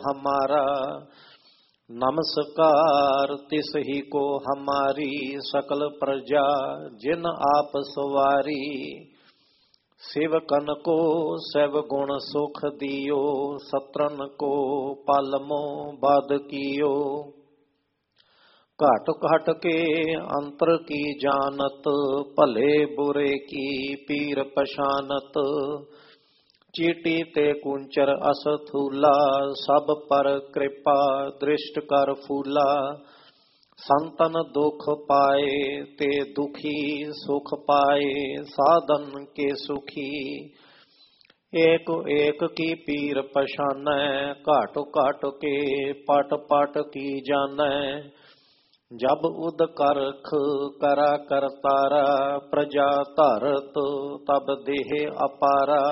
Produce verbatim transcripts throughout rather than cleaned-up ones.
हमारा। नमस्कार तिस ही को हमारी सकल प्रजा जिन आप सवारी। सेवकन को सैव गुण सुख दियो सत्रन को पालमो बद कियो। घट घट के अंतर की जानत भले बुरे की पीर पशानत। चीटी ते कुंचर असथूला सब पर कृपा दृष्ट कर फूला। संतन दुख पाए ते दुखी सुख पाए साधन के सुखी। एक एक की पीर पशानै घाट घाट के पट पट की जानै। जब उद करख करा करतारा प्रजा धरत तब देह अपारा।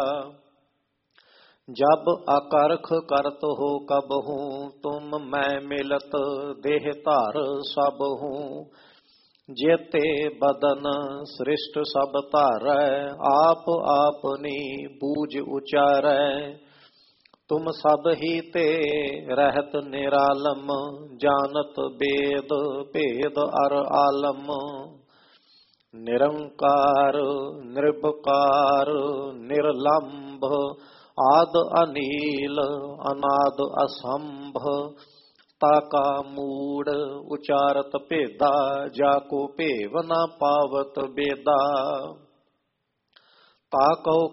जब अकरख करत हो कब हूँ तुम मैं मिलत देह धार सब हूँ। जेते बदन सृष्ट सब धारै आप आपनी बूझ उचारै। तुम सब ही ते रहत निरालम जानत वेद भेद अर आलम। निरंकार निर्विकार निर्लंभ आद अनील अनाद असंभ। ताका मूड उचारत भेदा जाको भेव न पावत बेदा। ताको